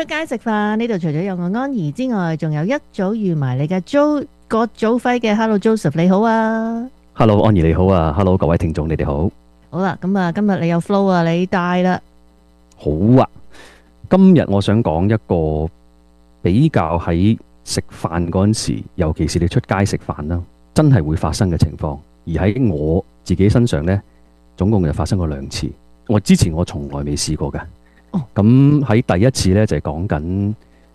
街食飯，呢度除咗有我安怡之外，仲有一早預埋你嘅葛祖輝嘅 Hello Joseph 你好啊。 Hello，安怡你好啊！Hello，各位聽眾你哋好。 好啦，咁啊今日你有 flow 啊，你帶啦。 好啊，今日我想講一個比較喺食飯嗰陣時，尤其是你出街食飯啦，真係會發生嘅情況。而喺我自己身上呢，總共就發生過2次。之前我從來未試過嘅。咁喺第一次呢，就係講緊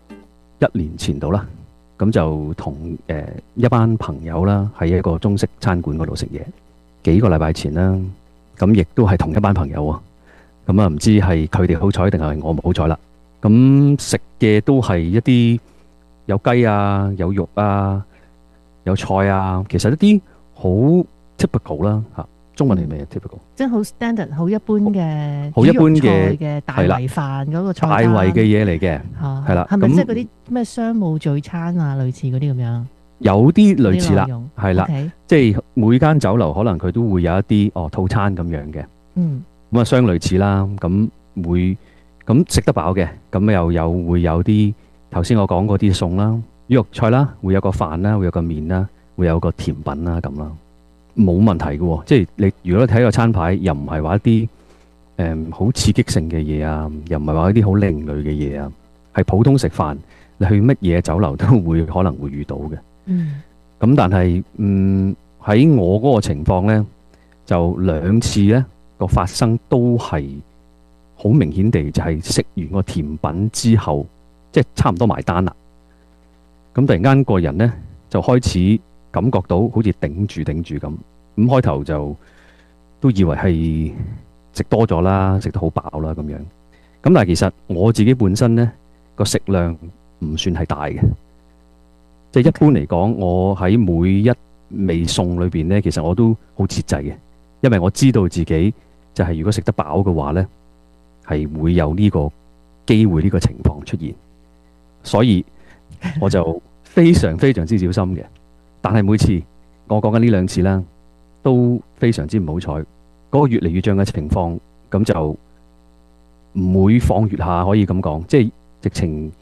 1年前度啦。咁就同一班朋友啦，喺一個中式餐館嗰度食嘢。幾個禮拜前啦，咁亦都係同一班朋友喎。咁啊，唔知係佢哋好彩定係我唔好彩啦。咁食嘅都係一啲有雞啊、有肉啊、有菜啊，其實一啲好 typical 啦嚇。中文係咩 typical？ 即係好 standard、好一般嘅、 好一般嘅大圍飯嗰個菜單。 大圍嘅嘢嚟嘅，係啦。 係咪即係嗰啲咩商務聚餐啊，類似嗰啲咁樣？ 有啲類似啦，係啦， Okay。 即係每間酒樓可能佢都會有一啲套餐咁樣嘅。咁啊相類似啦，咁食得飽嘅，咁會有啲頭先我講嗰啲餸啦，魚肉菜啦，會有個飯啦，會有個麵啦，會有個甜品啦咁啦。冇問題嘅喎，即係你如果你睇個餐牌，又唔係話一啲好刺激性嘅嘢啊，又唔係話一啲好另類嘅嘢啊，係普通食飯，你去乜嘢酒樓都可能會遇到嘅。咁但係喺我嗰個情況呢，就2次呢個發生都係好明顯地就係食完個甜品之後，即係差唔多埋單啦。咁突然間個人呢，就開始感覺到好似頂住咁，咁開頭就都以為係食多咗啦，食得好飽啦咁樣。咁但係其實我自己本身呢個食量唔算係大嘅，即係一般嚟講，我喺每一味餸裏邊呢，其實我都好節制嘅，因為我知道自己就係如果食得飽嘅話呢，係會有呢個機會呢個情況出現，所以我就非常非常之小心嘅。但係每次我講緊呢2次啦，都非常之唔好彩。嗰個越嚟越漲嘅情況，咁就唔會放越下，可以咁講，即係直情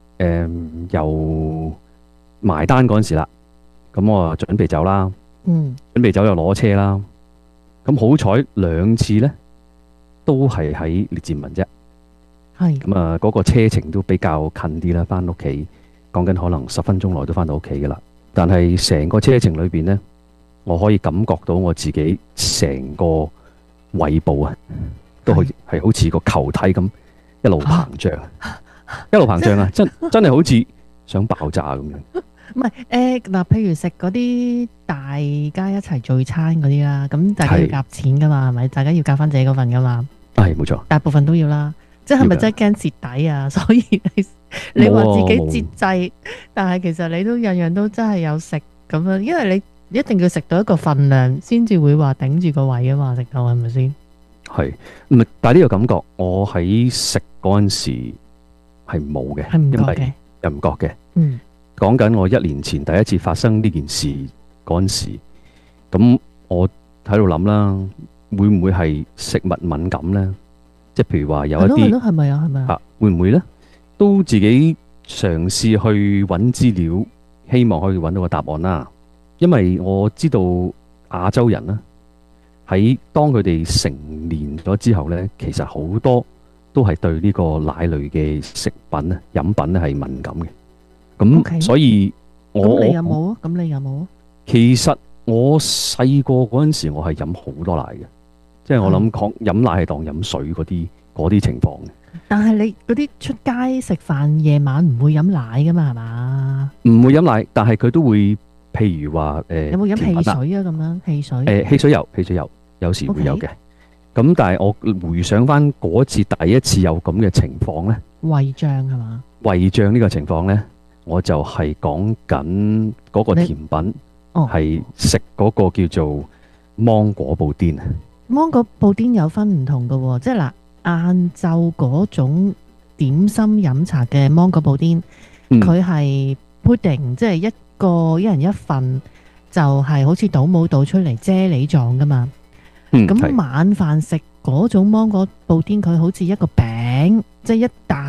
由埋單嗰陣時啦，咁我準備走啦，準備走就攞車啦。咁好彩2次呢，都係喺列治文啫。咁啊，嗰個車程都比較近啲啦，翻屋企講緊可能10分鐘內都翻到屋企噶啦。但係成個車程裏邊呢，我可以感覺到我自己成個胃部啊，都係好似個球體咁一路膨脹，一路膨脹啊！真係好似想爆炸咁樣。 唔係嗱，譬如食嗰啲大家一齊聚餐嗰啲啦，咁大家要夾錢噶嘛，係咪？大家要夾翻自己嗰份噶嘛？ 係冇錯， 大部分都要啦。即係咪真係驚蝕底啊？所以你話自己節制，但係其實你都樣樣都真係有食咁樣，因為你一定要食到一個份量，先至會話頂住個胃啊嘛，食到係咪先？ 係，唔係？但係呢個感覺，我喺食嗰陣時係冇嘅， 係唔覺嘅， 又唔覺嘅。講緊我1年前第一次發生呢件事嗰陣時，咁我喺度諗啦，會唔會係食物敏感呢？即係譬如話有一啲係咪啊？ 會唔會呢？都自己嘗試去揾資料，希望可以揾到個答案啦。因為我知道亞洲人啦，喺當佢哋成年咗之後呢，其實好多都係對呢個奶類嘅食品咧、飲品咧係敏感嘅。咁所以咁你有冇啊？咁你有冇啊？ 其實我細個嗰陣時，我係飲好多奶嘅。即係我諗講飲奶係當飲水嗰啲情況嘅。但係你嗰啲出街食飯夜晚唔會飲奶噶嘛，係嘛？ 唔會飲奶，但係佢都會，譬如話有冇飲汽水啊？咁樣汽水？ 汽水有時會有嘅。咁但係我回想翻嗰次第一次有咁嘅情況咧， 胃脹係嘛？ 胃脹呢個情況咧，我就係講緊嗰個甜品係食嗰個叫做芒果布甸啊。 芒果布甸有分唔同嘅喎，即係嗱，晏晝嗰種點心飲茶嘅芒果布甸，佢係 pudding，即係一人一份，就係好似倒模倒出嚟啫喱狀噶嘛。咁晚飯食嗰種芒果布甸，佢好似一個餅，即係一啖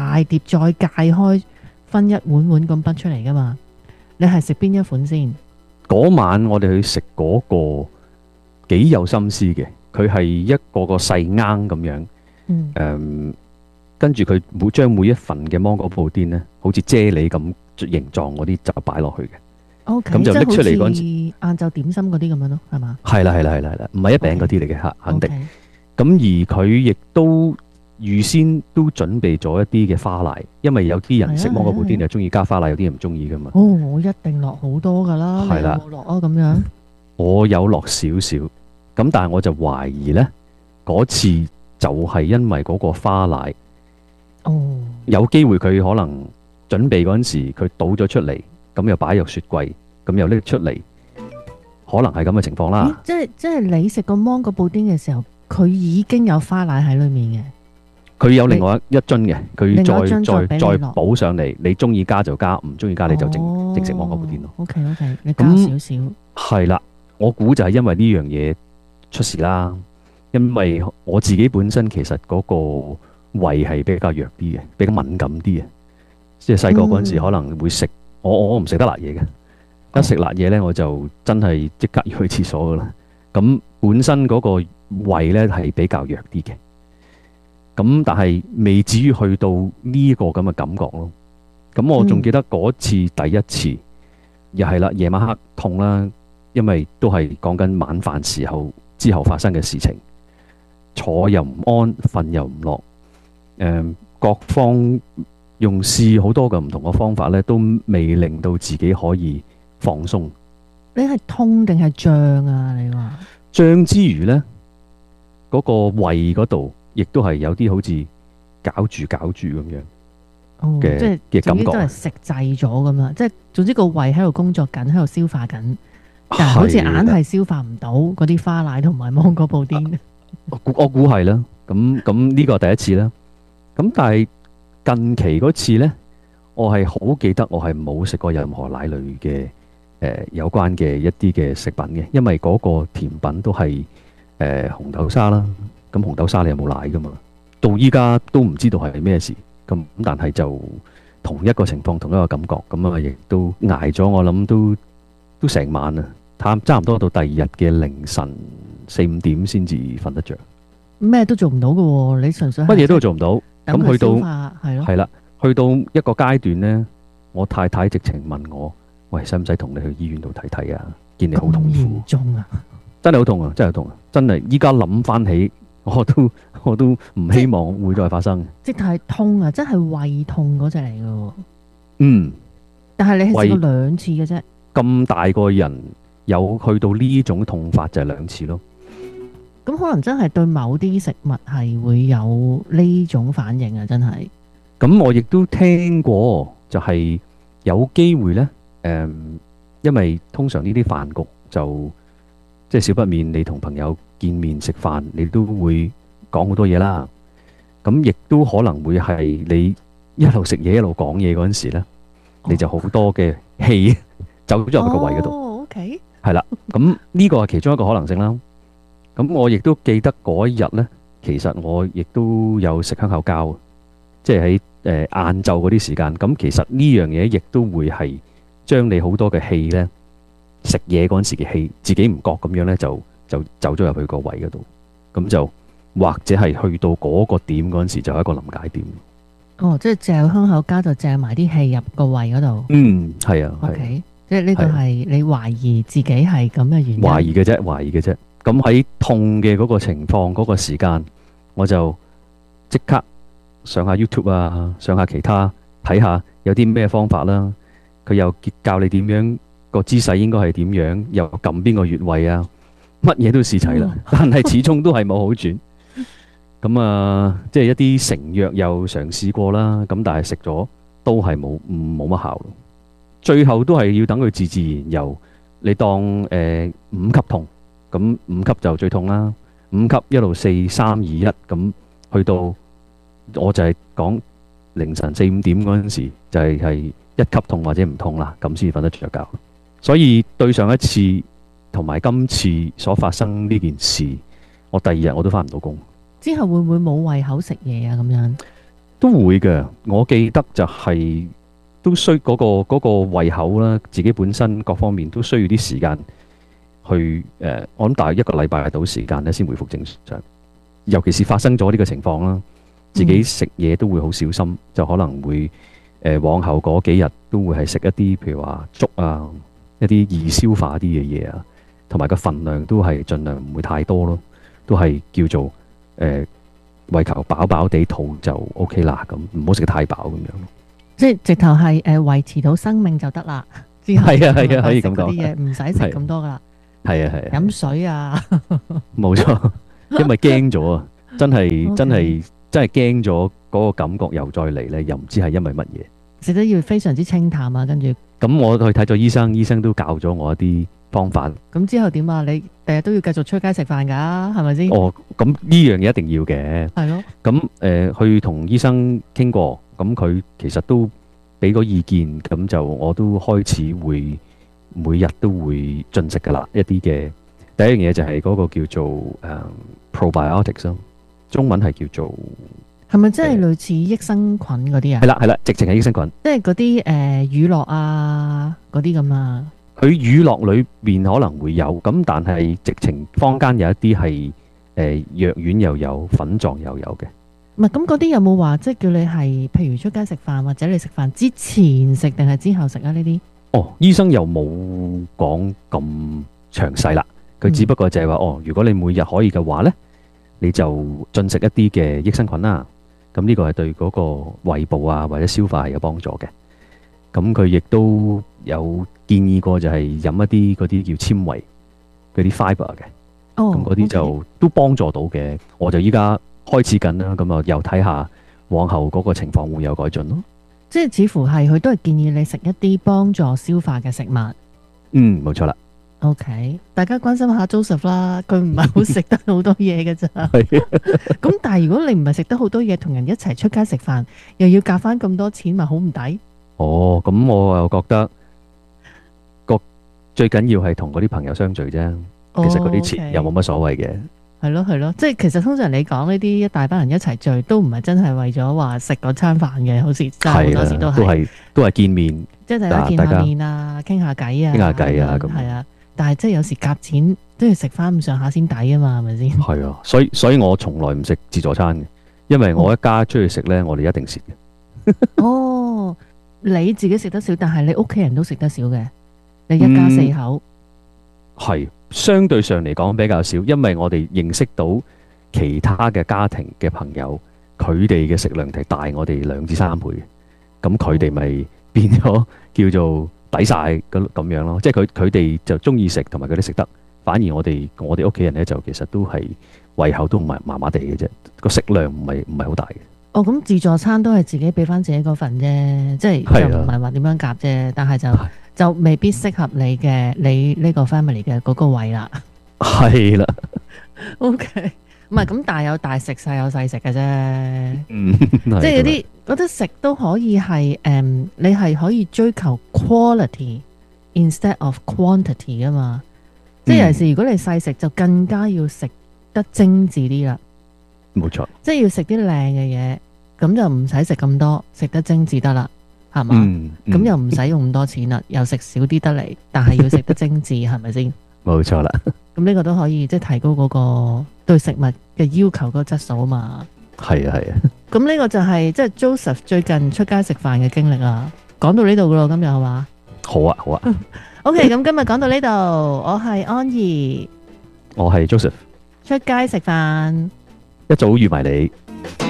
大碟再界開分一碗碗咁滗出嚟噶嘛？你係食邊一款先？ 嗰晚我哋去食嗰個幾有心思嘅，佢係一個個細罌咁樣，跟住佢將每一份嘅芒果布甸呢，好似啫喱咁形狀嗰啲就擺落去嘅。 OK， 咁就拎出嚟嗰陣時， 晏晝點心嗰啲咁樣咯，係嘛？ 係啦，唔係一餅嗰啲嚟嘅嚇，肯定。咁而佢亦都預先都準備咗一啲嘅花奶，因為有啲人食芒果布甸就中意加花奶，有啲人唔中意噶嘛。 哦，我一定落好多噶啦，你有冇落啊？咁樣我有落少少，咁但係我就懷疑呢，嗰次就係因為嗰個花奶，有機會佢可能準備嗰陣時佢倒咗出嚟，咁又擺入雪櫃，咁又拎出嚟，可能係咁嘅情況啦。 即係你食個芒果布甸嘅時候，佢已經有花奶喺裏面嘅。佢有另外一樽嘅，佢再補上嚟，你中意加就加，唔中意加你就整食芒果布甸咯。 OK， 你加少少。 係啦，我估就係因為呢樣嘢出事啦。因為我自己本身其實嗰個胃係比較弱啲嘅，比較敏感啲嘅。即係細個嗰陣時可能會食，我唔食得辣嘢嘅，一食辣嘢呢，我就真係即刻要去廁所噶啦。咁本身嗰個胃呢係比較弱啲嘅。咁但係未至於去到呢個咁嘅感覺咯。咁我仲記得嗰次第一次，又係啦，夜晚黑痛啦，因為都係講緊晚飯時候之後發生嘅事情，坐又唔安，瞓又唔落，各方用試好多嘅唔同嘅方法咧，都未令到自己可以放鬆。 你係痛定係脹啊？你話脹之餘呢，嗰個胃嗰度。亦都係有啲好似攪住咁樣嘅感覺， 真係食滯咗咁樣，即係總之個胃喺度工作緊，喺度消化緊，但係好似硬係消化唔到嗰啲花奶同埋芒果布甸。 我估係啦，咁呢個係第一次啦。咁但係近期嗰次呢，我係好記得我係冇食過任何奶類嘅有關嘅一啲嘅食品嘅，因為嗰個甜品都係紅豆沙啦。咁紅豆沙你有冇奶噶嘛？到依家都唔知道係咩事。咁但係就同一個情況，同一個感覺，咁啊亦都挨咗，我諗都成晚啊，差唔多到第二日嘅凌晨4-5點先至瞓得着。咩都做唔到噶喎，你純粹乜嘢都做唔到。咁去到係啦，去到一個階段呢，我太太直情問我：喂，使唔使同你去醫院度睇睇啊？見你好痛苦。咁嚴重啊！真係好痛啊！真係好痛啊！真係依家諗翻起。我都唔希望會再發生。即係痛啊！真係胃痛嗰隻嚟嘅。但係你係試過2次嘅啫。 咁大個人有去到呢種痛法就係2次咯。 咁可能真係對某啲食物係會有呢種反應啊！真係。 咁我亦都聽過，就係有機會呢。因為通常呢啲飯局就即係少不免你同朋友見面食飯，你都會講好多嘢啦。咁亦都可能會係你一路食嘢一路講嘢嗰陣時咧，你就好多嘅氣走咗入去個胃嗰度。 OK， 係啦。咁呢個係其中一個可能性啦。咁我亦都記得嗰一日呢，其實我亦都有食香口膠，即係喺晏晝嗰啲時間。咁其實呢樣嘢亦都會係將你好多嘅氣呢，食嘢嗰陣時嘅氣，自己唔覺咁樣呢，就走咗入去個胃嗰度，咁就或者係去到嗰個點嗰陣時，就係一個臨界點。 即係嚼香口膠就嚼埋啲氣入個胃嗰度。 係啊。 OK，即係呢個係你懷疑自己係咁嘅原因。 懷疑嘅啫。咁喺痛嘅嗰個情況嗰個時間，我就即刻上下 YouTube 啊，上下其他睇下有啲咩方法啦。佢又教你點樣個姿勢應該係點樣，又撳邊個穴位啊。乜嘢都試齊啦，但係始終都係冇好轉。咁啊，即係一啲成藥又嘗試過啦，咁但係食咗都係冇乜效。最後都係要等佢自然由你當5級痛，咁5級就最痛啦。5級一路4、3、2、1咁去到，我就係講凌晨4、5點嗰陣時，就係1級痛或者唔痛啦，咁先瞓得着覺。所以對上一次同埋今次所發生呢件事，我第2日我都返唔到工。 之後會唔會冇胃口食嘢啊？咁樣都會嘅。我記得就係都需嗰個胃口啦，自己本身各方面都需要啲時間去我諗大約1個禮拜到時間咧先回復正常。尤其是發生咗呢個情況啦，自己食嘢都會好小心，就可能會往後嗰幾日都會係食一啲譬如話粥啊，一啲易消化啲嘅嘢啊，同埋個份量都係盡量唔會太多咯，都係叫做為求飽飽地肚就 OK 啦，咁唔好食得太飽咁樣。 即係直頭係維持到生命就得啦。之後係啊係啊，可以咁講。 啲嘢唔使食咁多噶啦。 係啊係啊。 飲水啊。 冇錯，因為驚咗啊，真係驚咗嗰個感覺又再嚟咧，又唔知係因為乜嘢。 食得要非常之清淡啊，跟住。咁我去睇咗醫生，醫生都教咗我一啲方法。 咁之後點啊？你第日都要繼續出街食飯㗎，係咪先？ 哦，咁呢樣嘢一定要嘅。係咯。咁去同醫生傾過，咁佢其實都俾個意見，咁就我都開始會每日都會進食㗎啦。一啲嘅第一樣嘢就係嗰個叫做probiotics 咯，中文係叫做。 係咪即係類似益生菌嗰啲啊？ 係啦，直情係益生菌， 即係嗰啲乳酪啊嗰啲咁啊。 佢乳酪裏邊可能會有，咁但係直情坊間有一啲係藥丸又有，粉狀又有嘅。 唔係，咁嗰啲有冇話即係叫你係譬如出街食飯或者你食飯之前食定係之後食啊？呢啲醫生又冇講咁詳細啦，佢只不過就係話如果你每日可以嘅話呢，你就進食一啲嘅益生菌啦。咁呢個係對嗰個胃部啊或者消化係有幫助嘅。咁佢亦都有建議過就係飲一啲嗰啲叫纖維嗰啲 fiber 嘅。咁嗰啲就都幫助到嘅。我就依家開始緊啦，咁啊又睇下往後嗰個情況會有改進咯。 即係似乎係佢都係建議你食一啲幫助消化嘅食物。 冇錯啦。 OK， 大家關心下 Joseph 啦，佢唔係好食得好多嘢嘅咋。咁但係如果你唔係食得好多嘢，同人一齊出街食飯，又要夾翻咁多錢，咪好唔抵？ 咁我又覺得最緊要係同嗰啲朋友相聚啫。其實嗰啲錢又冇乜所謂嘅。係咯，即係其實通常你講呢啲一大班人一齊聚，都唔係真係為咗話食嗰餐飯嘅，好似真係好多時都係見面，即係大家見下面啊，傾下偈啊，咁係啊。但係即係有時夾錢都要食翻咁上下先抵啊嘛，係咪先？係啊，所以我從來唔食自助餐嘅，因為我一家出去食呢，我哋一定蝕嘅。 你自己食得少，但係你屋企人都食得少嘅，你一家4口。 係相對上嚟講比較少，因為我哋認識到其他嘅家庭嘅朋友，佢哋嘅食量係大我哋2至3倍，咁佢哋咪變咗叫做抵晒咁樣咯。即係佢哋就中意食，同埋佢哋食得，反而我哋屋企人呢，就其實都係胃口都唔係麻麻地嘅啫，個食量唔係好大嘅。咁自助餐都係自己俾翻自己嗰份啫，即係就唔係話點樣夾啫，但係就未必適合你呢個 family 嘅嗰個位啦。 係啦。 OK， 唔係咁大有大食，細有細食嘅啫。即係嗰啲覺得食都可以係你係可以追求 quality instead of quantity 噶嘛。即係尤其是如果你細食，就更加要食得精緻啲啦。 冇錯， 即係要食啲靚嘅嘢，咁就唔使食咁多，食得精緻得啦，係嘛？咁又唔使用咁多錢啦，又食少啲得嚟，但係要食得精緻，係咪先？ 冇錯啦。 咁呢個都可以即係提高嗰個對食物嘅要求嗰個質素啊嘛。 係啊。 咁呢個就係即係 Joseph 最近出街食飯嘅經歷啦。講到呢度噶咯，今日係嘛？好啊。OK， 咁今日講到呢度，我係安怡， 我係 Joseph， 出街食飯。 一早預埋你。